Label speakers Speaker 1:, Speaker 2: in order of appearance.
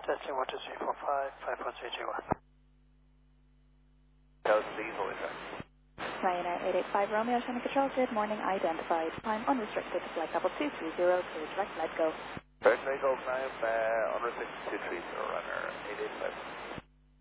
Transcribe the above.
Speaker 1: Testing 12345, 543J1.
Speaker 2: Chelsea, voice.
Speaker 3: Ryanair 885 Romeo, China Control, good morning, identified. Time unrestricted, flight level 230, clear direct, let go.
Speaker 2: Direct, let go, climb, unrestricted 230, runner 885.